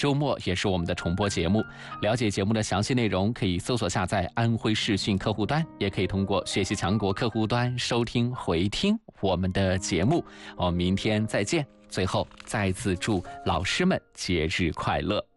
周末也是我们的重播节目。了解节目的详细内容，可以搜索下载安徽视讯客户端，也可以通过学习强国客户端收听回听我们的节目。我们明天再见。最后再次祝老师们节日快乐。